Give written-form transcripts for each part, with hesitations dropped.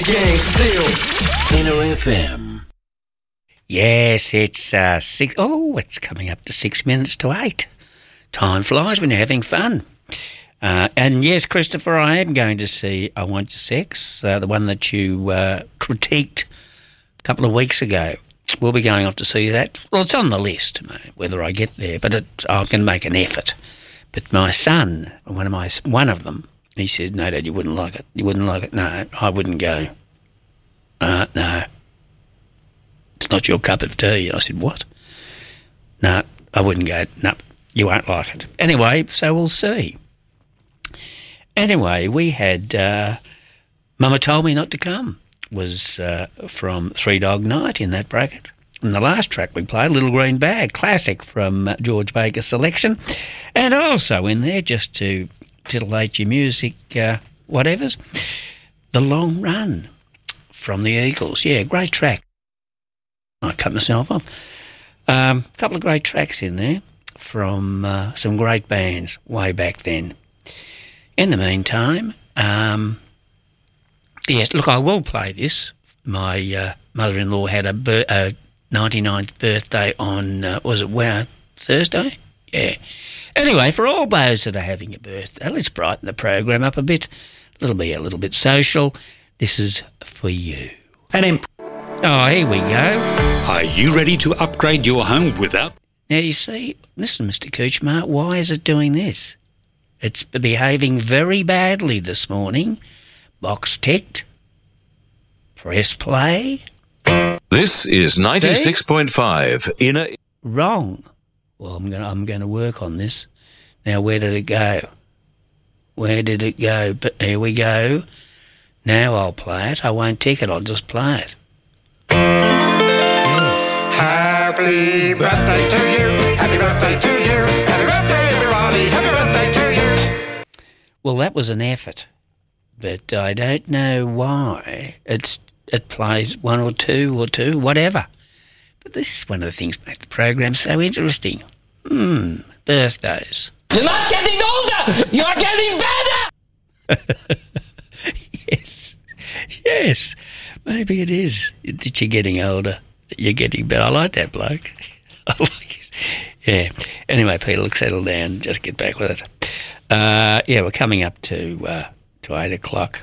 gang still. Inner FM. Yes, it's 6. Oh, it's coming up to 6 minutes to 8. Time flies when you're having fun. And yes, Christopher, I am going to see I Want Your Sex, the one that you critiqued a couple of weeks ago. We'll be going off to see that. Well, it's on the list, mate, whether I get there, but I can make an effort. But my son, one of them, he said, "No, Dad, you wouldn't like it. You wouldn't like it." No, I wouldn't go. No. It's not your cup of tea. I said, "What?" No, I wouldn't go. No, you won't like it. Anyway, so we'll see. Anyway, we had Mama Told Me Not to Come was from Three Dog Night in that bracket. And the last track we played, Little Green Bag, classic from George Baker's selection. And also in there, just to titillate your music whatevers, The Long Run from the Eagles. Yeah, great track. I cut myself off. A couple of great tracks in there from some great bands way back then. In the meantime, yes, look, I will play this. My mother-in-law had a 99th birthday on, Thursday? Yeah. Anyway, for all those that are having a birthday, let's brighten the program up a bit. A little bit social. This is for you. Oh, here we go. Are you ready to upgrade your home without... Now, you see, listen, Mr. Kuchma, why is it doing this? It's behaving very badly this morning. Box ticked. Press play. This is 96.5 Inner... Wrong. Well, I'm going to work on this. Now, where did it go? But here we go. Now I'll play it. I won't tick it. I'll just play it. Happy birthday to you. Happy birthday to you. Happy birthday, everybody. Happy birthday to you. Well, that was an effort, but I don't know why it plays one or two, whatever. But this is one of the things that make the program so interesting. Birthdays. You're not getting older. You're getting better. Yes. Maybe it is that you're getting older. You're getting better. I like that bloke. I like it. Yeah. Anyway, Peter, look, settle down. Just get back with it. Yeah, we're coming up to 8 o'clock.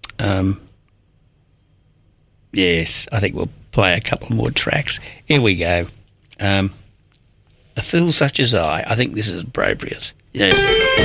Yes, I think we'll play a couple more tracks. Here we go. A Fool Such As I think this is appropriate. Yeah.